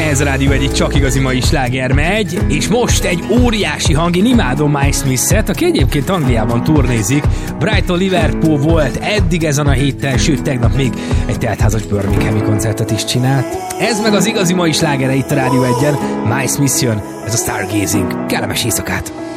Ez a Rádió egyik csak igazi mai sláger megy, és most egy óriási hang, én imádom Mike Smith-et, aki egyébként Angliában turnézik. Brighton Liverpool volt eddig ezen a héten, sőt tegnap még egy teltházas Birminghami koncertet is csinált. Ez meg az igazi mai slágere itt a Rádió 1-en, Mike Smith jön, ez a Stargazing. Kellemes éjszakát!